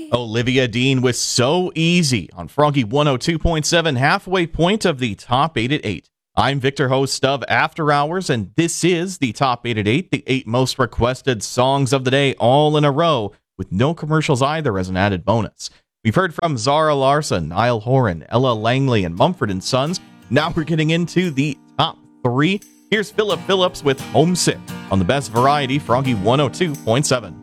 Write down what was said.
Olivia Dean with So Easy on Froggy 102.7, halfway point of the Top 8 at 8. I'm Victor, host of After Hours, and this is the Top 8 at 8, the 8 most requested songs of the day, all in a row, with no commercials either as an added bonus. We've heard from Zara Larsson, Niall Horan, Ella Langley, and Mumford & Sons. Now we're getting into the top 3. Here's Philip Phillips with Homesick on the Best Variety, Froggy 102.7.